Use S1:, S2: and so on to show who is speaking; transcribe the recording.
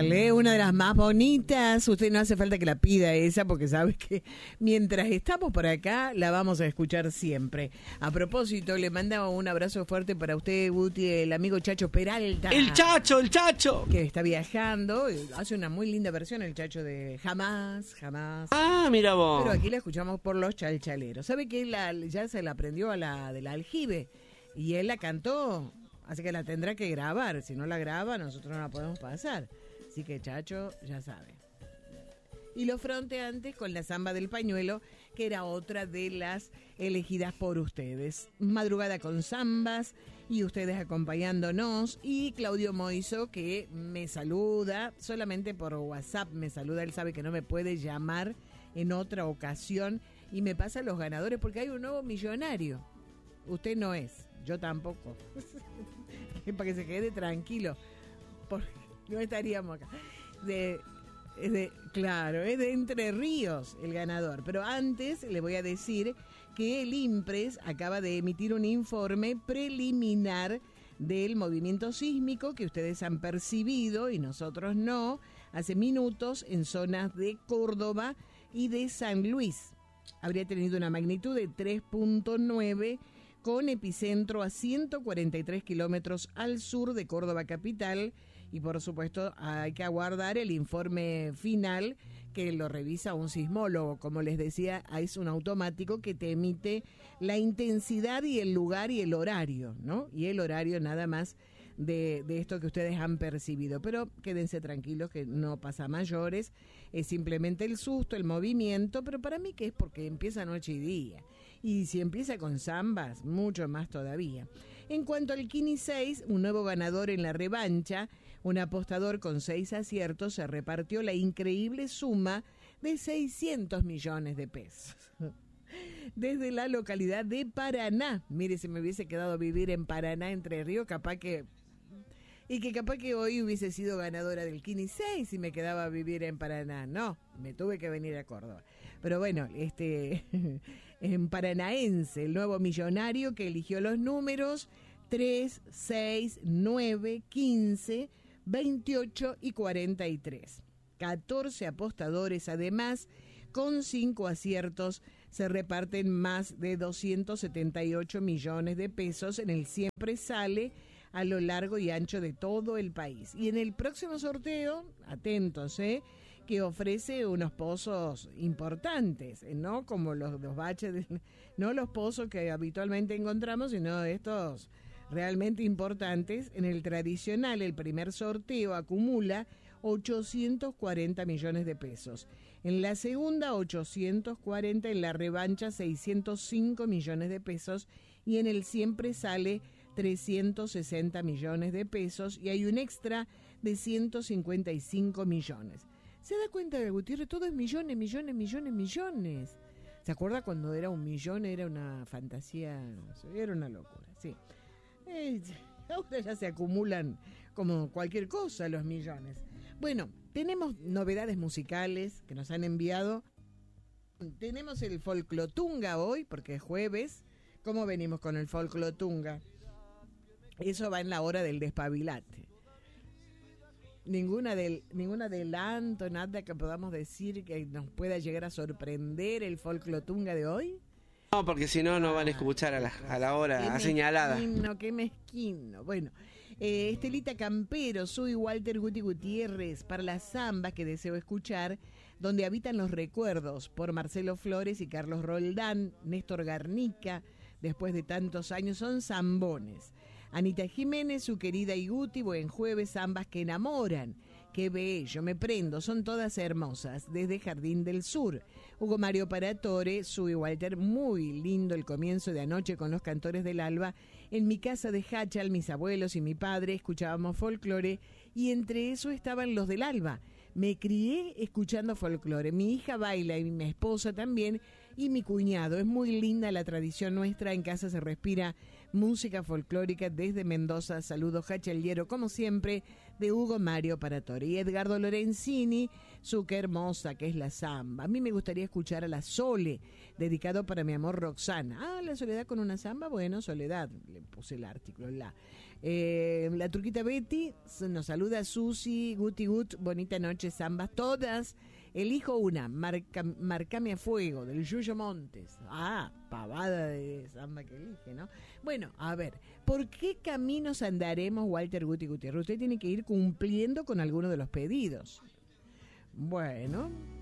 S1: musical, una de las más bonitas. Usted no hace falta que la pida esa, porque sabe que mientras estamos por acá la vamos a escuchar siempre. A propósito, le mandaba un abrazo fuerte para usted, Guti, el amigo Chacho Peralta.
S2: ¡El Chacho, el Chacho!
S1: Que está viajando, hace una muy linda versión el Chacho de Jamás.
S2: Ah, mira vos.
S1: Pero aquí la escuchamos por los chalchaleros. ¿Sabe que él ya se la aprendió a la del aljibe? Y él la cantó. Así que la tendrá que grabar. Si no la graba, nosotros no la podemos pasar. Así que, Chacho, ya sabe. Y los fronteantes con la Zamba del Pañuelo, que era otra de las elegidas por ustedes. Madrugada con zambas y ustedes acompañándonos. Y Claudio Moiso, que me saluda solamente por WhatsApp. Me saluda, él sabe que no me puede llamar en otra ocasión. Y me pasa los ganadores porque hay un nuevo millonario. Usted no es, yo tampoco. Para que se quede tranquilo, porque no estaríamos acá. Claro, es de Entre Ríos el ganador. Pero antes le voy a decir que el INPRES acaba de emitir un informe preliminar del movimiento sísmico que ustedes han percibido y nosotros no, hace minutos en zonas de Córdoba y de San Luis. Habría tenido una magnitud de 3.9 con epicentro a 143 kilómetros al sur de Córdoba capital, y por supuesto hay que aguardar el informe final que lo revisa un sismólogo. Como les decía, es un automático que te emite la intensidad y el lugar y el horario, ¿no? Y el horario nada más de esto que ustedes han percibido. Pero quédense tranquilos que no pasa a mayores, es simplemente el susto, el movimiento, pero para mí que es porque empieza noche y día. Y si empieza con zambas, mucho más todavía. En cuanto al Kini 6, un nuevo ganador en la revancha, un apostador con 6 aciertos se repartió la increíble suma de 600 millones de pesos. Desde la localidad de Paraná. Mire, si me hubiese quedado a vivir en Paraná, Entre Ríos, capaz que hoy hubiese sido ganadora del Kini 6 y me quedaba a vivir en Paraná. No, me tuve que venir a Córdoba. Pero bueno, en paranaense, el nuevo millonario que eligió los números 3, 6, 9, 15, 28 y 43. 14 apostadores además, con 5 aciertos, se reparten más de 278 millones de pesos en el Siempre Sale a lo largo y ancho de todo el país. Y en el próximo sorteo, atentos, que ofrece unos pozos importantes, no como los baches, no los pozos que habitualmente encontramos, sino estos realmente importantes. En el tradicional, el primer sorteo acumula 840 millones de pesos. En la segunda, 840, en la revancha, 605 millones de pesos, y en el Siempre Sale 360 millones de pesos, y hay un extra de 155 millones. ¿Se da cuenta de Gutiérrez? Todo es millones, millones, millones, millones. ¿Se acuerda cuando era un millón? Era una fantasía, era una locura, sí. Ahora ya se acumulan como cualquier cosa los millones. Bueno, tenemos novedades musicales que nos han enviado. Tenemos el Folclotunga hoy, porque es jueves. ¿Cómo venimos con el Folclotunga? Eso va en la hora del despabilate. Ningún adelanto, nada que podamos decir que nos pueda llegar a sorprender el Folclotunga de hoy.
S2: No, porque si no, no van a escuchar a la hora señalada.
S1: Qué mezquino. Bueno, Estelita Campero, soy Walter Guti Gutiérrez, para las zambas que deseo escuchar, donde habitan los recuerdos, por Marcelo Flores y Carlos Roldán, Néstor Garnica, después de tantos años, son zambones. Anita Jiménez, su querida y Guti, buen jueves, zambas que enamoran. Qué bello, me prendo, son todas hermosas, desde Jardín del Sur. Hugo Mario Paratore, su y Walter, muy lindo el comienzo de anoche con los cantores del alba. En mi casa de Hachal, mis abuelos y mi padre escuchábamos folclore, y entre eso estaban los del alba. Me crié escuchando folclore, mi hija baila y mi esposa también, y mi cuñado. Es muy linda la tradición nuestra, en casa se respira música folclórica desde Mendoza. Saludos hachaliero, como siempre, de Hugo Mario Paratore. Y Edgardo Lorenzini Su Qué Hermosa, que es la samba. A mí me gustaría escuchar a la Sole, dedicado para mi amor Roxana. La Soledad con una samba, bueno, Soledad, le puse el artículo, la Turquita Betty, nos saluda Susi, Guti Gut, bonita noche, zambas, todas. Elijo una, Marcame a Fuego, del Yuyo Montes. Pavada de samba que elige, ¿no? Bueno, a ver, ¿por qué caminos andaremos, Walter Guti Gutiérrez? Usted tiene que ir cumpliendo con alguno de los pedidos. Bueno,